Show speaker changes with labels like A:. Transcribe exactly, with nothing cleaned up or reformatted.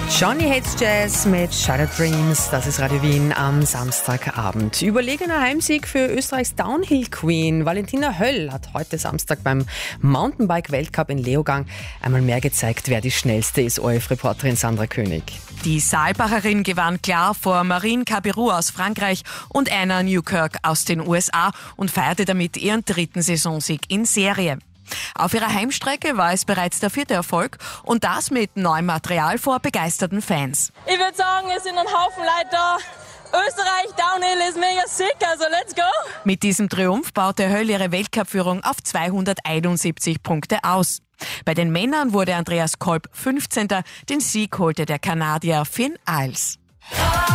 A: Johnny Hates Jazz mit Shattered Dreams, das ist Radio Wien am Samstagabend. Überlegener Heimsieg für Österreichs Downhill-Queen. Valentina Höll hat heute Samstag beim Mountainbike-Weltcup in Leogang einmal mehr gezeigt, wer die schnellste ist. O R F-Reporterin Sandra König.
B: Die Saalbacherin gewann klar vor Marine Cabirou aus Frankreich und Anna Newkirk aus den U S A und feierte damit ihren dritten Saisonsieg in Serie. Auf ihrer Heimstrecke war es bereits der vierte Erfolg und das mit neuem Material vor begeisterten Fans.
C: Ich würde sagen, es sind ein Haufen Leute da. Österreich Downhill ist mega sick, also let's go!
B: Mit diesem Triumph baute Höll ihre Weltcup-Führung auf zweihunderteinundsiebzig Punkte aus. Bei den Männern wurde Andreas Kolb fünfzehnter Den Sieg holte der Kanadier Finn Iles.